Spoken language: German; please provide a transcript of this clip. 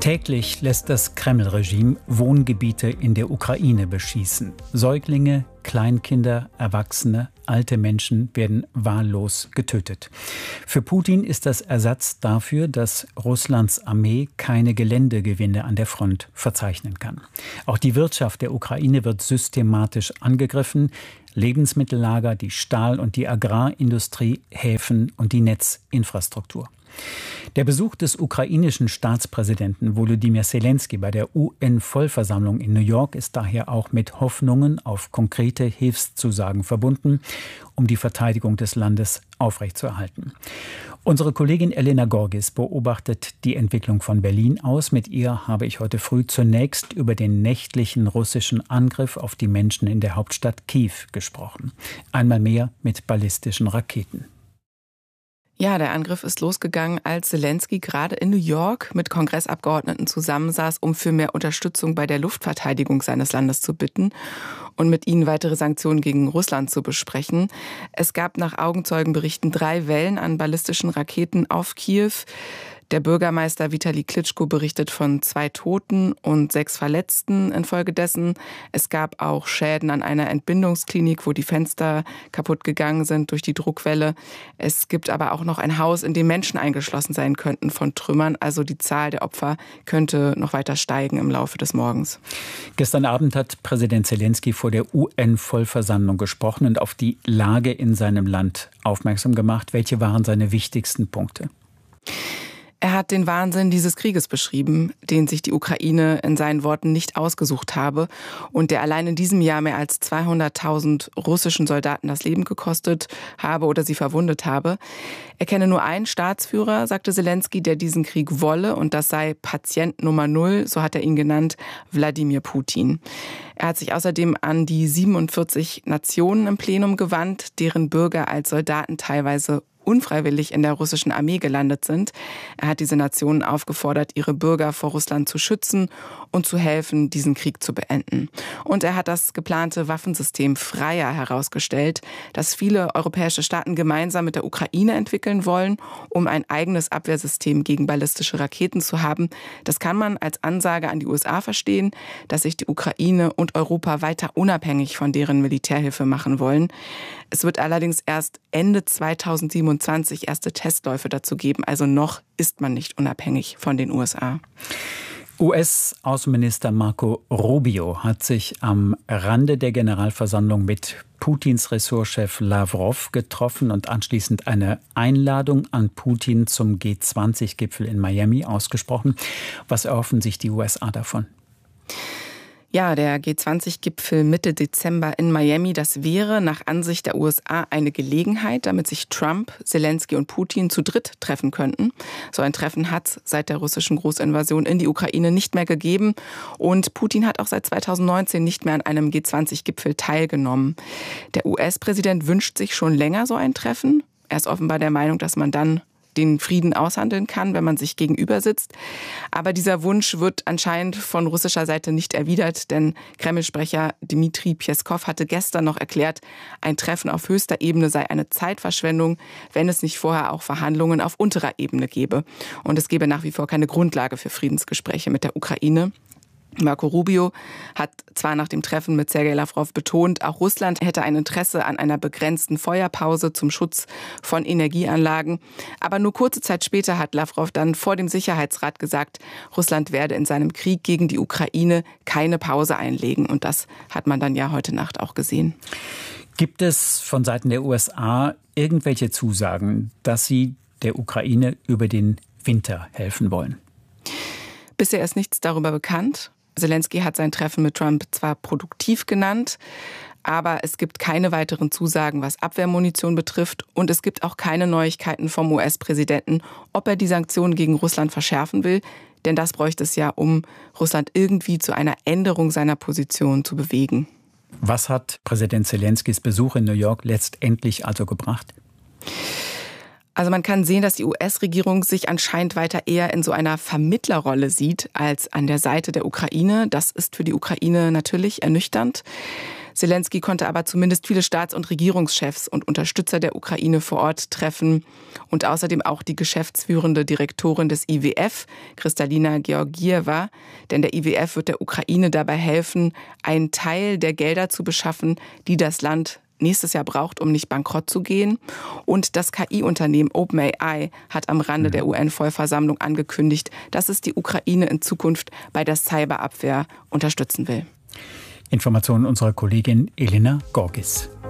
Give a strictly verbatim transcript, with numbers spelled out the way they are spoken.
Täglich lässt das Kreml-Regime Wohngebiete in der Ukraine beschießen. Säuglinge, Kleinkinder, Erwachsene, alte Menschen werden wahllos getötet. Für Putin ist das Ersatz dafür, dass Russlands Armee keine Geländegewinne an der Front verzeichnen kann. Auch die Wirtschaft der Ukraine wird systematisch angegriffen. Lebensmittellager, die Stahl- und die Agrarindustrie, Häfen und die Netzinfrastruktur. Der Besuch des ukrainischen Staatspräsidenten Volodymyr Zelensky bei der U N-Vollversammlung in New York ist daher auch mit Hoffnungen auf konkrete Hilfszusagen verbunden, um die Verteidigung des Landes aufrechtzuerhalten. Unsere Kollegin Elena Gorgis beobachtet die Entwicklung von Berlin aus. Mit ihr habe ich heute früh zunächst über den nächtlichen russischen Angriff auf die Menschen in der Hauptstadt Kiew gesprochen. Einmal mehr mit ballistischen Raketen. Ja, der Angriff ist losgegangen, als Zelensky gerade in New York mit Kongressabgeordneten zusammensaß, um für mehr Unterstützung bei der Luftverteidigung seines Landes zu bitten und mit ihnen weitere Sanktionen gegen Russland zu besprechen. Es gab nach Augenzeugenberichten drei Wellen an ballistischen Raketen auf Kiew. Der Bürgermeister Vitali Klitschko berichtet von zwei Toten und sechs Verletzten infolgedessen. Es gab auch Schäden an einer Entbindungsklinik, wo die Fenster kaputt gegangen sind durch die Druckwelle. Es gibt aber auch noch ein Haus, in dem Menschen eingeschlossen sein könnten von Trümmern. Also die Zahl der Opfer könnte noch weiter steigen im Laufe des Morgens. Gestern Abend hat Präsident Zelensky vor der U N-Vollversammlung gesprochen und auf die Lage in seinem Land aufmerksam gemacht. Welche waren seine wichtigsten Punkte? Er hat den Wahnsinn dieses Krieges beschrieben, den sich die Ukraine in seinen Worten nicht ausgesucht habe und der allein in diesem Jahr mehr als zweihunderttausend russischen Soldaten das Leben gekostet habe oder sie verwundet habe. Er kenne nur einen Staatsführer, sagte Zelensky, der diesen Krieg wolle, und das sei Patient Nummer Null, so hat er ihn genannt, Wladimir Putin. Er hat sich außerdem an die siebenundvierzig Nationen im Plenum gewandt, deren Bürger als Soldaten teilweise unfreiwillig in der russischen Armee gelandet sind. Er hat diese Nationen aufgefordert, ihre Bürger vor Russland zu schützen und zu helfen, diesen Krieg zu beenden. Und er hat das geplante Waffensystem Freya herausgestellt, das viele europäische Staaten gemeinsam mit der Ukraine entwickeln wollen, um ein eigenes Abwehrsystem gegen ballistische Raketen zu haben. Das kann man als Ansage an die U S A verstehen, dass sich die Ukraine und Europa weiter unabhängig von deren Militärhilfe machen wollen. Es wird allerdings erst Ende zweitausendsiebenundzwanzig erste Testläufe dazu geben. Also noch ist man nicht unabhängig von den U S A. U S-Außenminister Marco Rubio hat sich am Rande der Generalversammlung mit Putins Ressortchef Lavrov getroffen und anschließend eine Einladung an Putin zum G zwanzig Gipfel in Miami ausgesprochen. Was erhoffen sich die U S A davon? Ja, der G zwanzig Gipfel Mitte Dezember in Miami, das wäre nach Ansicht der U S A eine Gelegenheit, damit sich Trump, Zelensky und Putin zu dritt treffen könnten. So ein Treffen hat es seit der russischen Großinvasion in die Ukraine nicht mehr gegeben. Und Putin hat auch seit zweitausendneunzehn nicht mehr an einem G zwanzig Gipfel teilgenommen. Der U S-Präsident wünscht sich schon länger so ein Treffen. Er ist offenbar der Meinung, dass man dann den Frieden aushandeln kann, wenn man sich gegenüber sitzt. Aber dieser Wunsch wird anscheinend von russischer Seite nicht erwidert, denn Kreml-Sprecher Dmitri Peskov hatte gestern noch erklärt, ein Treffen auf höchster Ebene sei eine Zeitverschwendung, wenn es nicht vorher auch Verhandlungen auf unterer Ebene gäbe. Und es gäbe nach wie vor keine Grundlage für Friedensgespräche mit der Ukraine. Marco Rubio hat zwar nach dem Treffen mit Sergei Lavrov betont, auch Russland hätte ein Interesse an einer begrenzten Feuerpause zum Schutz von Energieanlagen. Aber nur kurze Zeit später hat Lavrov dann vor dem Sicherheitsrat gesagt, Russland werde in seinem Krieg gegen die Ukraine keine Pause einlegen. Und das hat man dann ja heute Nacht auch gesehen. Gibt es von Seiten der U S A irgendwelche Zusagen, dass sie der Ukraine über den Winter helfen wollen? Bisher ist nichts darüber bekannt. Zelensky hat sein Treffen mit Trump zwar produktiv genannt, aber es gibt keine weiteren Zusagen, was Abwehrmunition betrifft. Und es gibt auch keine Neuigkeiten vom U S-Präsidenten, ob er die Sanktionen gegen Russland verschärfen will. Denn das bräuchte es ja, um Russland irgendwie zu einer Änderung seiner Position zu bewegen. Was hat Präsident Zelenskys Besuch in New York letztendlich also gebracht? Also man kann sehen, dass die U S-Regierung sich anscheinend weiter eher in so einer Vermittlerrolle sieht als an der Seite der Ukraine. Das ist für die Ukraine natürlich ernüchternd. Selensky konnte aber zumindest viele Staats- und Regierungschefs und Unterstützer der Ukraine vor Ort treffen und außerdem auch die geschäftsführende Direktorin des I W F, Kristalina Georgieva. Denn der I W F wird der Ukraine dabei helfen, einen Teil der Gelder zu beschaffen, die das Land nächstes Jahr braucht, um nicht bankrott zu gehen. Und das K I-Unternehmen OpenAI hat am Rande der U N-Vollversammlung angekündigt, dass es die Ukraine in Zukunft bei der Cyberabwehr unterstützen will. Informationen unserer Kollegin Elena Gorgis.